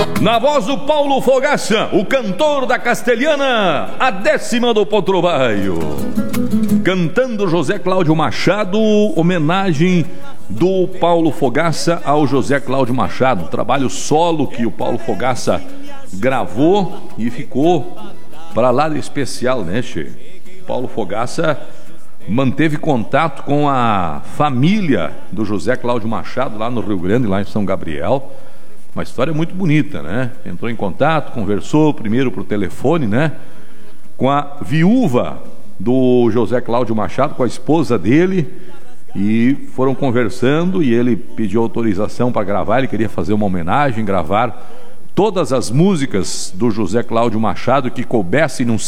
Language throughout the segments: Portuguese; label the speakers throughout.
Speaker 1: Na voz do Paulo Fogaça, o cantor da Castelhana, a 10ª do Potro Baio. Cantando José Cláudio Machado, homenagem do Paulo Fogaça ao José Cláudio Machado. Trabalho solo que o Paulo Fogaça gravou e ficou para lá de especial, né, che? Paulo Fogaça manteve contato com a família do José Cláudio Machado lá no Rio Grande, lá em São Gabriel. Uma história muito bonita, né? Entrou em contato, conversou primeiro por telefone, né? Com a viúva do José Cláudio Machado, com a esposa dele, e foram conversando e ele pediu autorização para gravar. Ele queria fazer uma homenagem, gravar todas as músicas do José Cláudio Machado que coubessem num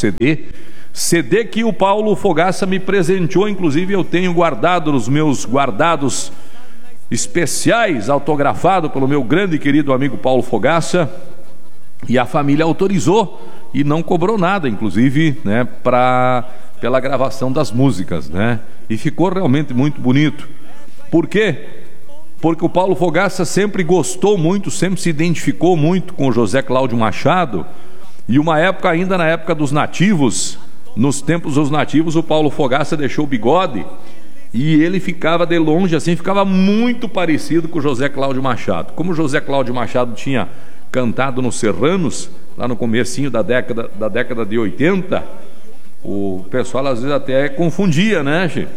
Speaker 1: CD que o Paulo Fogaça me presenteou. Inclusive eu tenho guardado nos meus guardados especiais, autografado pelo meu grande e querido amigo Paulo Fogaça, e a família autorizou e não cobrou nada, inclusive, né, pela gravação das músicas, né? E ficou realmente muito bonito. Por quê? Porque o Paulo Fogaça sempre gostou muito, sempre se identificou muito com o José Cláudio Machado, e uma época, ainda na época dos nativos, nos tempos dos nativos, o Paulo Fogaça deixou o bigode e ele ficava de longe assim, ficava muito parecido com o José Cláudio Machado. Como o José Cláudio Machado tinha cantado nos Serranos, lá no comecinho da década de 80, o pessoal às vezes até confundia, né, che?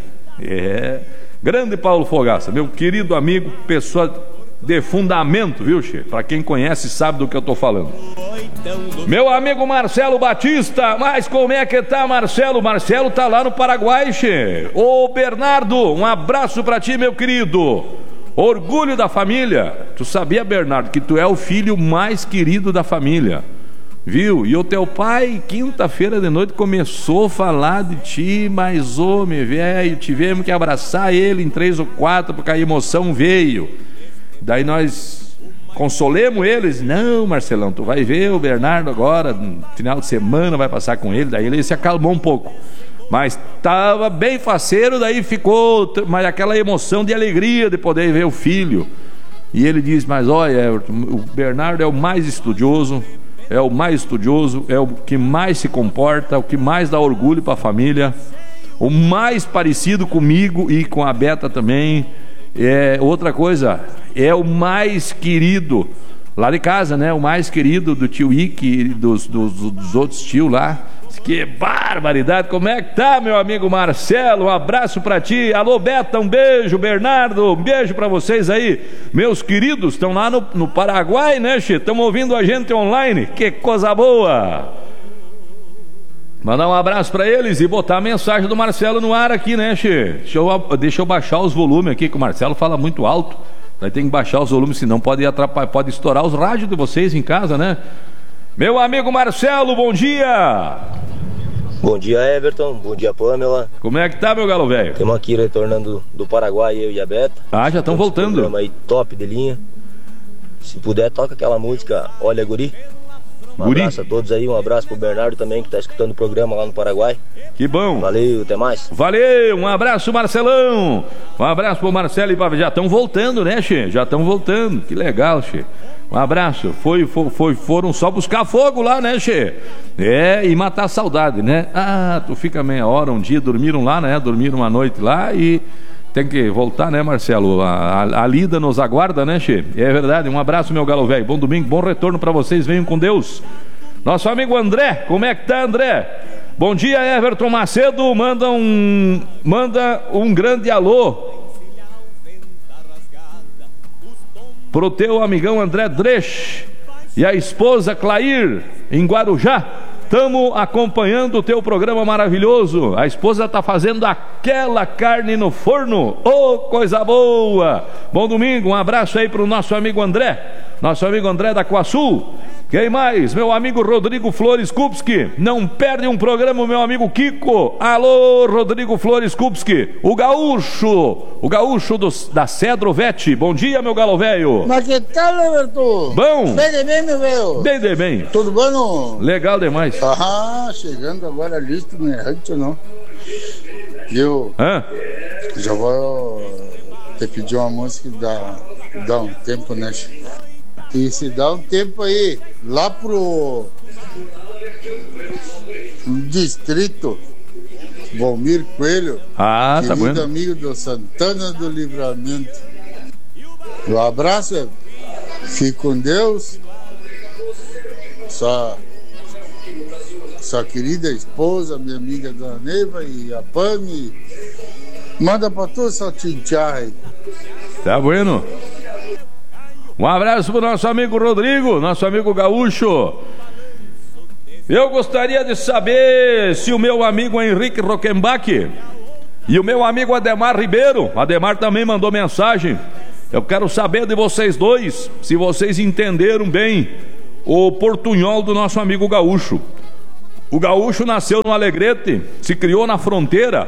Speaker 1: Grande Paulo Fogaça, meu querido amigo, pessoa de fundamento, viu, che? Pra quem conhece sabe do que eu tô falando. Meu amigo Marcelo Batista, mas como é que tá, Marcelo? Marcelo tá lá no Paraguai, che. Ô Bernardo, um abraço pra ti, meu querido. Orgulho da família. Tu sabia, Bernardo, que tu é o filho mais querido da família, viu? E o teu pai, quinta-feira de noite, começou a falar de ti, mas homem, velho, tivemos que abraçar ele em 3 ou 4, porque a emoção veio. Daí nós consolemos eles. Não, Marcelão, tu vai ver o Bernardo agora, no final de semana, vai passar com ele. Daí ele se acalmou um pouco, mas estava bem faceiro. Daí ficou mas aquela emoção de alegria de poder ver o filho. E ele diz, mas olha, Everton, o Bernardo é o mais estudioso, é o que mais se comporta, o que mais dá orgulho para a família, o mais parecido comigo e com a Beta também. Outra coisa, é o mais querido lá de casa, né? O mais querido do tio Ike, dos outros tios lá. Que barbaridade! Como é que tá, meu amigo Marcelo? Um abraço pra ti. Alô, Beta, um beijo. Bernardo, um beijo pra vocês aí. Meus queridos, estão lá no Paraguai, né, che? Estão ouvindo a gente online. Que coisa boa! Mandar um abraço pra eles e botar a mensagem do Marcelo no ar aqui, né, che? Deixa eu baixar os volumes aqui, que o Marcelo fala muito alto. Daí tem que baixar os volumes, senão pode atrapalhar, pode estourar os rádios de vocês em casa, né? Meu amigo Marcelo, bom dia!
Speaker 2: Bom dia, Everton. Bom dia, Pamela.
Speaker 1: Como é que tá, meu galo velho?
Speaker 2: Estamos aqui retornando do Paraguai, eu e a Beta.
Speaker 1: Ah, já estão voltando.
Speaker 2: Programa aí top de linha. Se puder, toca aquela música Olha Guri. Abraço a todos aí, um abraço pro Bernardo também, que tá escutando o programa lá no Paraguai.
Speaker 1: Que bom.
Speaker 2: Valeu, até mais.
Speaker 1: Valeu, um abraço, Marcelão. Um abraço pro Marcelo e pra... Já estão voltando, né, che? Já estão voltando, que legal, che. Um abraço. Foram só buscar fogo lá, né, che? E matar a saudade, né? Ah, tu fica meia hora, um dia, dormiram lá, né? Dormiram uma noite lá e tem que voltar, né, Marcelo? A lida nos aguarda, né, che? É verdade. Um abraço, meu galo velho. Bom domingo, bom retorno pra vocês. Venham com Deus. Nosso amigo André, como é que tá, André? Bom dia, Everton Macedo. Manda um grande alô pro teu amigão André Dresch e a esposa Clair em Guarujá. Estamos acompanhando o teu programa maravilhoso. A esposa tá fazendo aquela carne no forno. Oh, coisa boa! Bom domingo, um abraço aí pro nosso amigo André da Coaçu. Quem mais? Meu amigo Rodrigo Flores Kupski. Não perde um programa, meu amigo Kiko. Alô, Rodrigo Flores Kupski. O gaúcho da Cedrovete. Bom dia, meu galo velho.
Speaker 3: Mas que tal, Everton?
Speaker 1: Bom.
Speaker 3: Bem de bem, meu velho.
Speaker 1: Bem de bem.
Speaker 3: Tudo bom, não?
Speaker 1: Legal demais.
Speaker 3: Chegando agora listo, não é antes não. Eu já vou te pedir uma música que dá um tempo, né? E se dá um tempo aí, lá pro distrito Valmir Coelho,
Speaker 1: tá
Speaker 3: querido amigo do Santana do Livramento. Um abraço, fique com Deus. Sua querida esposa, minha amiga Dona Neiva e a Pani. Manda pra tu, sua tinchá aí.
Speaker 1: Tá bueno. Um abraço pro nosso amigo Rodrigo, nosso amigo gaúcho. Eu gostaria de saber se o meu amigo Henrique Rockenbach e o meu amigo Ademar Ribeiro, Ademar também mandou mensagem. Eu quero saber de vocês dois, se vocês entenderam bem o portunhol do nosso amigo gaúcho. O gaúcho nasceu no Alegrete, se criou na fronteira.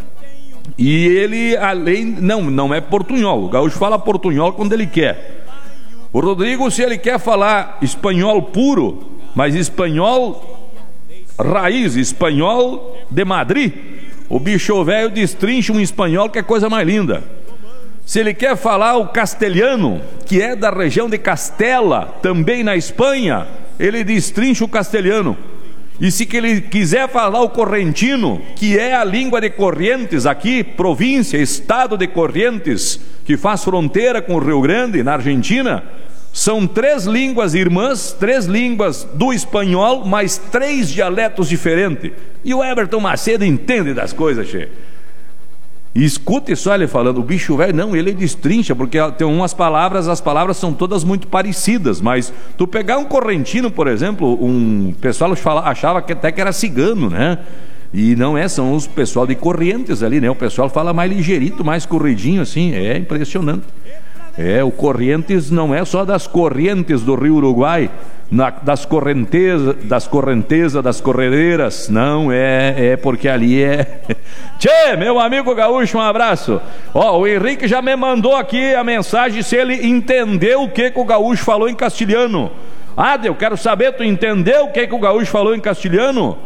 Speaker 1: E ele, não é portunhol. O gaúcho fala portunhol quando ele quer. O Rodrigo, se ele quer falar espanhol puro, mas espanhol raiz, espanhol de Madrid, o bicho velho destrincha um espanhol que é coisa mais linda. Se ele quer falar o castelhano, que é da região de Castela, também na Espanha, ele destrincha o castelhano. E se que ele quiser falar o correntino, que é a língua de Corrientes aqui, província, estado de Corrientes, que faz fronteira com o Rio Grande, na Argentina, são 3 línguas irmãs, 3 línguas do espanhol, mais 3 dialetos diferentes. E o Everton Macedo entende das coisas, che. E escute só ele falando, o bicho velho, não, ele destrincha, porque tem umas palavras, as palavras são todas muito parecidas, mas tu pegar um correntino, por exemplo, um pessoal achava que até que era cigano, né? E não é, são os pessoal de Corrientes ali, né? O pessoal fala mais ligeirito, mais corridinho assim, é impressionante. O Corrientes não é só das correntes do Rio Uruguai, das correntezas, das corredeiras, não, é porque ali é... Tchê, meu amigo gaúcho, um abraço. O Henrique já me mandou aqui a mensagem se ele entendeu o que o gaúcho falou em castelhano. Eu quero saber, tu entendeu o que o gaúcho falou em castelhano?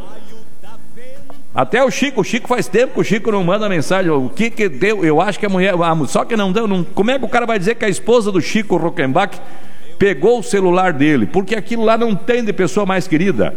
Speaker 1: Até o Chico faz tempo que o Chico não manda mensagem. O que deu? Eu acho que a mulher, só que não deu. Como é que o cara vai dizer que a esposa do Chico Rockenbach pegou o celular dele? Porque aquilo lá não tem de pessoa mais querida.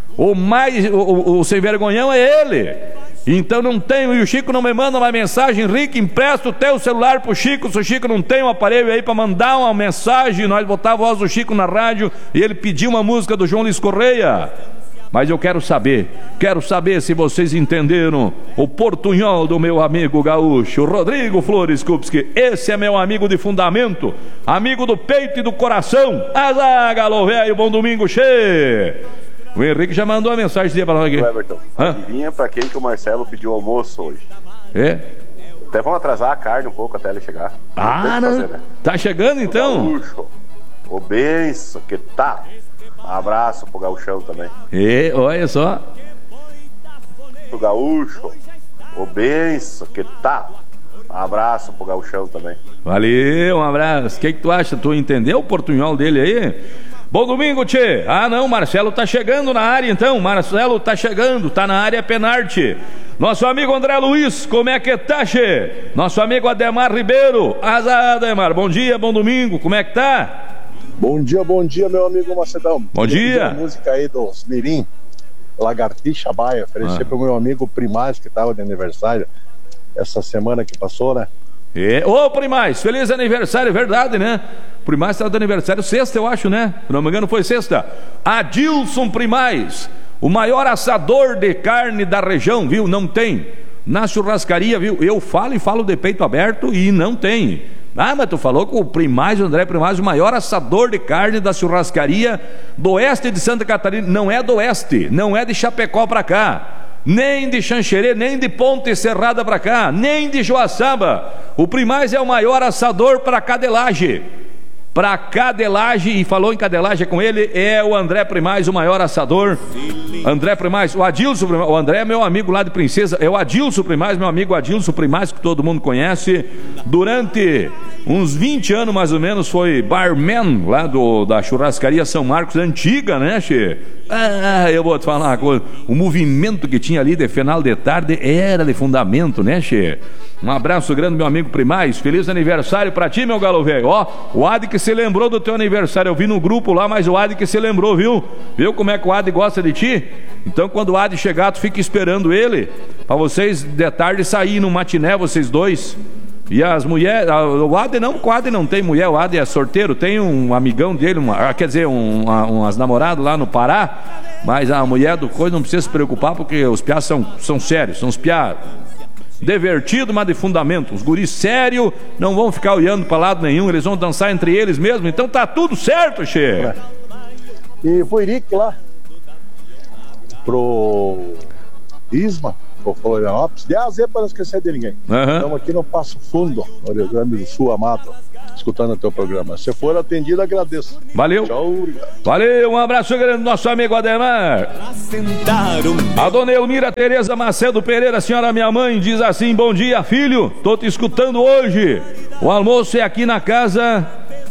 Speaker 1: O sem vergonhão é ele. Então não tem. E o Chico não me manda uma mensagem. Henrique, empresta o teu celular pro Chico. Se o Chico não tem um aparelho aí para mandar uma mensagem, nós botar a voz do Chico na rádio e ele pediu uma música do João Luiz Correia. Mas eu quero saber se vocês entenderam o portunhol do meu amigo gaúcho, Rodrigo Flores Kupski. Esse é meu amigo de fundamento, amigo do peito e do coração. Azagalo, velho, bom domingo, che. O Henrique já mandou a mensagem para nós aqui.
Speaker 4: Everton, adivinha para quem que o Marcelo pediu almoço hoje? Até vamos atrasar a carne um pouco até ele chegar.
Speaker 1: Não. Fazer, né? Tá chegando então?
Speaker 4: Gaúcho, o benção, que tá? Um abraço pro gauchão também.
Speaker 1: Olha só.
Speaker 4: Pro gaúcho, o benção, que tá? Um abraço pro gauchão também.
Speaker 1: Valeu, um abraço. O que tu acha? Tu entendeu o portunhol dele aí? Bom domingo, tchê. Não, Marcelo tá chegando na área então. Marcelo tá chegando, tá na área penarte. Nosso amigo André Luiz, como é que tá, tchê? Nosso amigo Ademar Ribeiro. Ademar, bom dia, bom domingo, como é que tá?
Speaker 5: Bom dia, meu amigo Macedão.
Speaker 1: Bom dia.
Speaker 5: A música aí dos Mirim, Lagartixa Baia, ofereci pro meu amigo Primaz, que tava de aniversário essa semana que passou, né?
Speaker 1: Ô Primaz, feliz aniversário, verdade, né? Primaz tá de aniversário sexta, eu acho, né? Se não me engano foi sexta. Adilson Primaz, o maior assador de carne da região, viu? Não tem. Na churrascaria, viu? Eu falo de peito aberto e não tem. Mas tu falou com o Primaz, o André Primaz, o maior assador de carne da churrascaria do oeste de Santa Catarina. Não é do oeste, não é de Chapecó pra cá, nem de Xanxerê, nem de Ponte Serrada pra cá, nem de Joaçaba. O Primaz é o maior assador pra Cadelage. E falou em Cadelage com ele, é o André Primaz, o maior assador. André Primaz, o Adilson Primaz, o André é meu amigo lá de Princesa, é o Adilson Primaz, meu amigo Adilson Primaz, que todo mundo conhece. Durante uns 20 anos mais ou menos foi barman lá da churrascaria São Marcos, antiga, né, che? Eu vou te falar uma coisa, o movimento que tinha ali de final de tarde era de fundamento, né, che? Um abraço grande, meu amigo Primaz. Feliz aniversário pra ti, meu galo velho. Ó, o Adi que se lembrou do teu aniversário. Eu vi no grupo lá, mas o Adi que se lembrou, viu? Viu como é que o Adi gosta de ti? Então, quando o Adi chegar, tu fica esperando ele, pra vocês de tarde sair no matiné, vocês dois. E as mulheres, o Adi não tem mulher, o Adi é sorteiro, tem um amigão dele, umas namoradas lá no Pará, mas a mulher do coisa não precisa se preocupar, porque os piás são sérios, são os piás divertidos, mas de fundamento, os guris sérios, não vão ficar olhando para lado nenhum, eles vão dançar entre eles mesmo, então tá tudo certo, che.
Speaker 5: E foi Irique lá, pro Isma, pro Florianópolis, de AZ para não esquecer de ninguém. Estamos aqui no Passo Fundo, no Rio Grande do Sul, amado, escutando o teu programa. Se for atendido, agradeço.
Speaker 1: Valeu.
Speaker 5: Tchau.
Speaker 1: Valeu, um abraço grande do nosso amigo Ademar. A dona Elmira Tereza Macedo Pereira, senhora minha mãe, diz assim: bom dia, filho, tô te escutando hoje. O almoço é aqui na casa.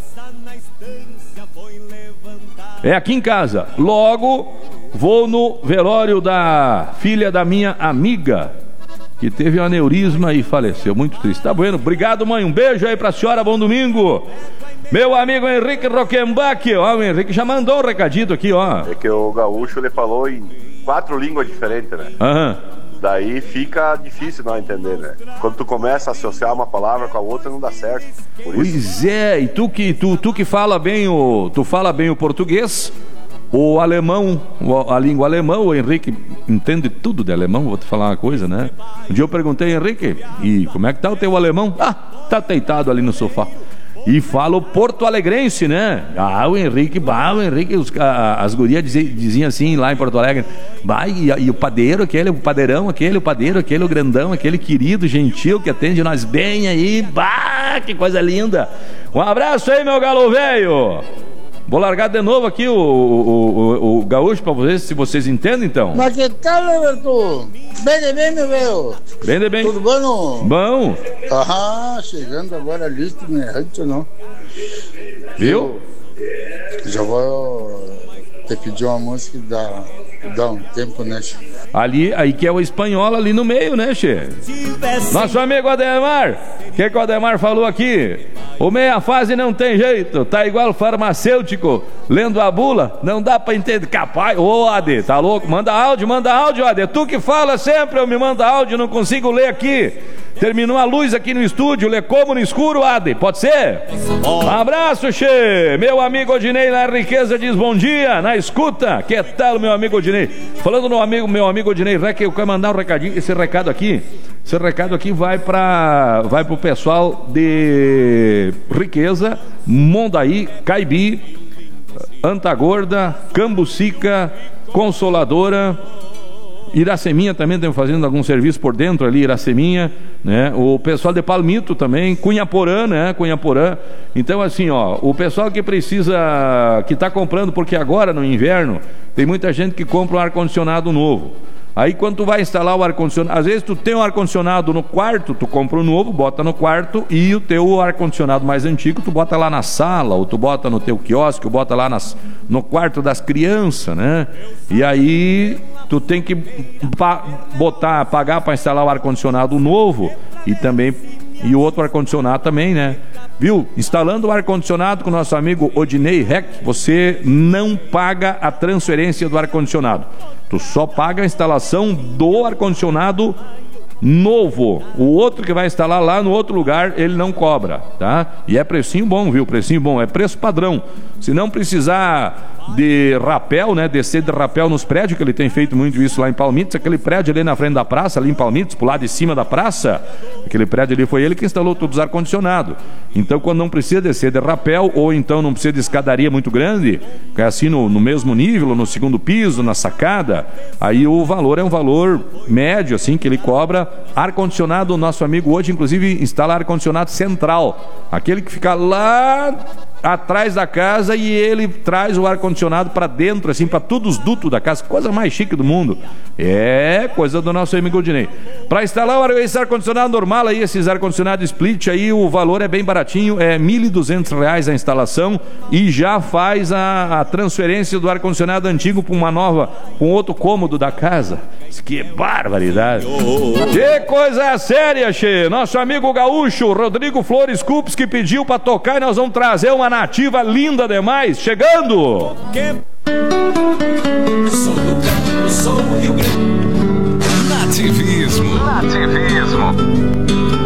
Speaker 1: É aqui em casa. Logo vou no velório da filha da minha amiga, que teve um aneurisma e faleceu. Muito triste. Tá bueno. Obrigado, mãe. Um beijo aí pra senhora. Bom domingo. Meu amigo Henrique Rockenbach. Ó, o Henrique já mandou um recadito aqui, ó.
Speaker 4: É que o gaúcho, ele falou em 4 línguas diferentes, né? Daí fica difícil não entender, né? Quando tu começa a associar uma palavra com a outra, não dá certo.
Speaker 1: Pois é. E tu que fala bem tu fala bem o português, o alemão, a língua alemã, o Henrique entende tudo de alemão, vou te falar uma coisa, né? Um dia eu perguntei, Henrique, e como é que tá o teu alemão? Ah, tá deitado ali no sofá. E fala o porto-alegrense, né? O Henrique, as gurias diziam assim lá em Porto Alegre, e o padeiro aquele, o padeirão aquele, o padeiro aquele, o grandão, aquele querido, gentil, que atende nós bem aí, que coisa linda. Um abraço aí, meu galo velho. Vou largar de novo aqui o gaúcho pra vocês, se vocês entendem, então.
Speaker 3: Mas que tal, Roberto? Bem, meu velho.
Speaker 1: Bem.
Speaker 3: Tudo bom?
Speaker 1: Bom.
Speaker 3: Chegando agora ali, não é rancho, não.
Speaker 1: Viu?
Speaker 3: Já vou te pedir uma música que dá um tempo, né, che?
Speaker 1: Aí que é o espanhol ali no meio, né, che? Nosso amigo Ademar, o que o Ademar falou aqui? O meia fase não tem jeito, tá igual farmacêutico lendo a bula, não dá pra entender. Capaz, Ade, tá louco? Manda áudio, Ade. Tu que fala sempre, eu me manda áudio, não consigo ler aqui. Terminou a luz aqui no estúdio, lê como no escuro, Ade, pode ser? Um abraço, che. Meu amigo Odinei na Riqueza diz bom dia, na escuta. Que tal, meu amigo Odinei? Falando no meu amigo Odinei, eu quero mandar um recadinho, esse recado aqui vai pro pessoal de Riqueza, Mondaí, Caibi, Antagorda, Cambucica, Consoladora, Iraceminha também estamos fazendo algum serviço por dentro ali, Iraceminha, né? O pessoal de Palmito também, Cunhaporã, né? Cunhaporã. Então assim, ó, o pessoal que precisa, que está comprando, porque agora no inverno tem muita gente que compra um ar-condicionado novo. Aí quando tu vai instalar o ar-condicionado, às vezes tu tem um ar-condicionado no quarto, tu compra um novo, bota no quarto, e o teu ar-condicionado mais antigo tu bota lá na sala, ou tu bota no teu quiosque, ou bota lá no quarto das crianças, né? E aí tu tem que pagar para instalar o ar-condicionado novo e o outro ar-condicionado também, né? Viu? Instalando o ar-condicionado com o nosso amigo Odinei Rec, você não paga a transferência do ar-condicionado. Tu só paga a instalação do ar-condicionado novo. O outro que vai instalar lá no outro lugar, ele não cobra, tá? E é precinho bom, viu? Precinho bom, é preço padrão. Se não precisar de rapel, né? Descer de rapel nos prédios, que ele tem feito muito isso lá em Palmitos, aquele prédio ali na frente da praça, ali em Palmitos, pro lado de cima da praça, aquele prédio ali foi ele que instalou todos os ar-condicionados. Então, quando não precisa descer de rapel, ou então não precisa de escadaria muito grande, que é assim no mesmo nível, no segundo piso, na sacada, aí o valor é um valor médio, assim, que ele cobra. Ar-condicionado, o nosso amigo hoje, inclusive, instala ar-condicionado central, aquele que fica lá atrás da casa e ele traz o ar-condicionado para dentro, assim, para todos os dutos da casa. Coisa mais chique do mundo. É coisa do nosso amigo Godinei. Para instalar esse ar-condicionado normal aí, esses ar-condicionado split aí, o valor é bem baratinho, é R$ 1.200 a instalação e já faz a transferência do ar-condicionado antigo para uma nova, com outro cômodo da casa. Que barbaridade. Que coisa séria, che. Nosso amigo gaúcho Rodrigo Flores Cupes que pediu para tocar e nós vamos trazer uma nativa linda demais, chegando.
Speaker 6: Sou do campo, sou do Rio Grande. Nativismo.